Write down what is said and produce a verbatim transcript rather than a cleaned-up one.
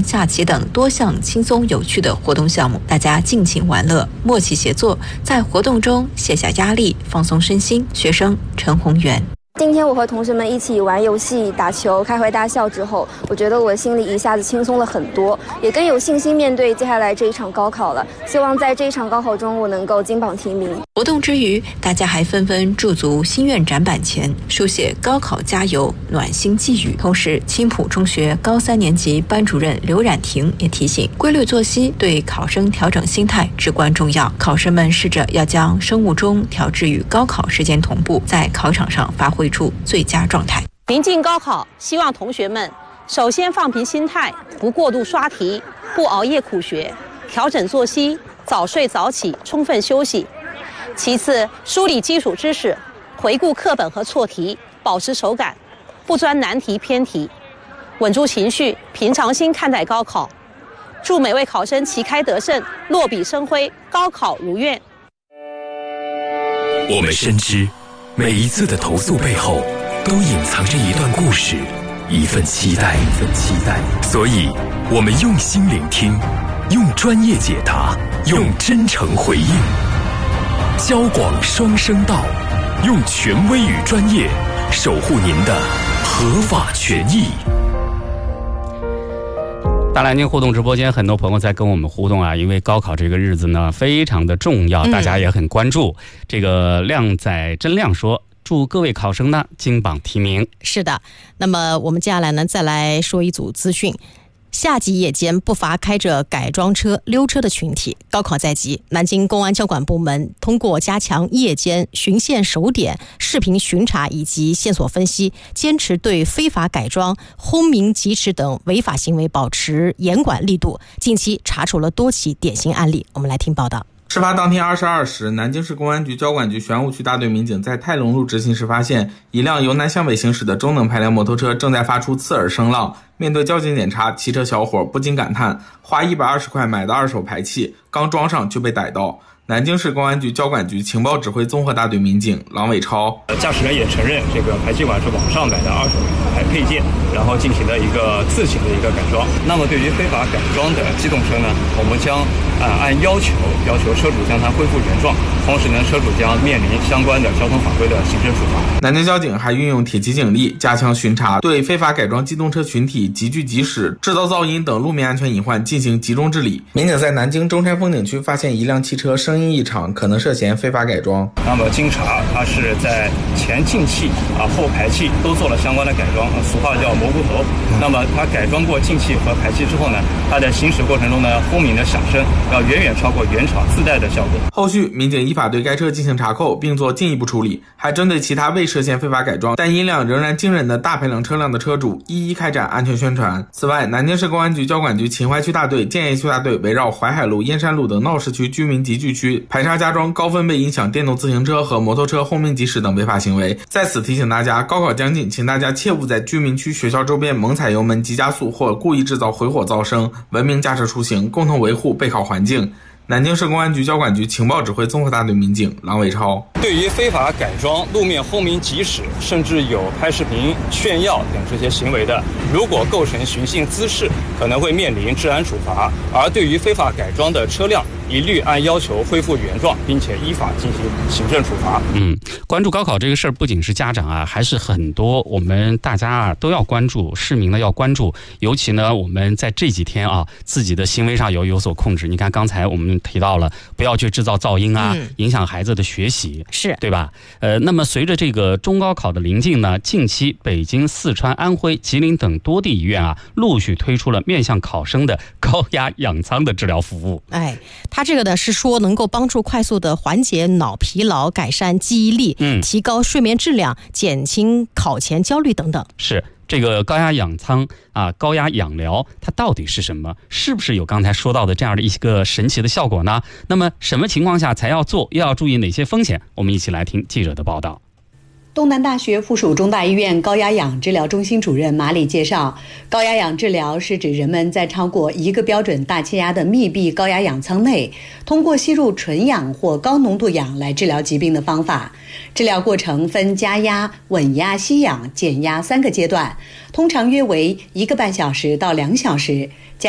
下棋等多项轻松有趣的活动项目，大家尽情玩乐，默契协作，在活动中卸下压力，放松身心。学生陈宏源。 今天我和同学们一起玩游戏、打球、开怀大笑之后，我觉得我心里一下子轻松了很多，也更有信心面对接下来这一场高考了。希望在这一场高考中，我能够金榜题名。 活动之余，大家还纷纷驻足心愿展板前，书写高考加油暖心寄语。同时，青浦中学高三年级班主任刘冉婷也提醒，规律作息对考生调整心态至关重要。考生们试着要将生物钟调至与高考时间同步，在考场上发挥出最佳状态。 临近高考，希望同学们首先放平心态，不过度刷题，不熬夜苦学，调整作息，早睡早起，充分休息。其次，梳理基础知识，回顾课本和错题，保持手感，不钻难题偏题，稳住情绪，平常心看待高考。祝每位考生旗开得胜，落笔生辉，高考如愿。 我们深知，每一次的投诉背后，都隐藏着一段故事，一份期待，一份期待。所以，我们用心聆听，用专业解答，用真诚回应。交广双声道，用权威与专业守护您的合法权益。 大南京互动直播间，很多朋友在跟我们互动啊，因为高考这个日子呢非常的重要，大家也很关注。嗯、这个靓仔真亮说，祝各位考生呢金榜题名。 是的，那么我们接下来呢再来说一组资讯。夏季夜间不乏开着改装车溜车的群体，高考在即，南京公安交管部门通过加强夜间巡线守点、视频巡查以及线索分析，坚持对非法改装、轰鸣疾驰等违法行为保持严管力度，近期查处了多起典型案例。我们来听报道。 事发当天二十二时，南京市公安局交管局玄武区大队民警在泰隆路执勤时发现，一辆由南向北行驶的中等排量摩托车正在发出刺耳声浪。面对交警检查，骑车小伙不禁感叹，花一百二十块买的二手排气，刚装上就被逮到。南京市公安局交管局情报指挥综合大队民警郎伟超， 驾驶员也承认这个排气管是网上买的二手排配件，然后进行了一个自行的一个改装。那么对于非法改装的机动车呢，我们将啊按要求要求车主将它恢复原状，同时呢，车主将面临相关的交通法规的行政处罚。 南京交警还运用铁骑警力加强巡查，对非法改装机动车群体急聚急驶、制造噪音等路面安全隐患进行集中治理。民警在南京中山风景区发现一辆汽车声音异常，可能涉嫌非法改装。 那么经查，它是在前进气啊、后排气都做了相关的改装，俗话叫蘑菇头。那么它改装过进气和排气之后呢，它在行驶过程中呢，轰鸣的响声要远远超过原厂自带的效果。 后续民警依法对该车进行查扣，并做进一步处理，还针对其他未涉嫌非法改装但音量仍然惊人的大排量车辆的车主一一开展安全宣传。此外，南京市公安局交管局秦淮区大队、建邺区大队围绕淮海路、燕山路等闹市区居民集聚区排查加装高分贝影响电动自行车和摩托车轰鸣疾驶等违法行为。在此提醒大家，高考将近，请大家切勿在居民区、学校周边猛踩油门、急加速或故意制造回火噪声，文明驾驶出行，共同维护备考环境。南京市公安局交管局情报指挥综合大队民警郎伟超， 对于非法改装、路面轰鸣疾驶，甚至有拍视频炫耀等这些行为的，如果构成寻衅滋事，可能会面临治安处罚。而对于非法改装的车辆，一律按要求恢复原状，并且依法进行行政处罚。 嗯，关注高考这个事儿，不仅是家长啊，还是很多我们大家啊都要关注，市民呢要关注。尤其呢，我们在这几天啊，自己的行为上有有所控制。你看刚才我们提到了，不要去制造噪音啊，嗯、影响孩子的学习， 是对吧？呃，那么随着这个中高考的临近呢，近期北京、四川、安徽、吉林等多地医院啊，陆续推出了面向考生的高压氧舱的治疗服务。 哎，它这个呢是说能够帮助快速的缓解脑疲劳、改善记忆力、嗯、提高睡眠质量、减轻考前焦虑等等。 是。这个高压氧舱啊，高压氧疗，它到底是什么？是不是有刚才说到的这样的一个神奇的效果呢？那么什么情况下才要做？又要注意哪些风险？我们一起来听记者的报道。 东南大学附属中大医院高压氧治疗中心主任马里介绍，高压氧治疗是指人们在超过一个标准大气压的密闭高压氧舱内，通过吸入纯氧或高浓度氧来治疗疾病的方法。治疗过程分加压、稳压、吸氧、减压三个阶段，通常约为一个半小时到两小时。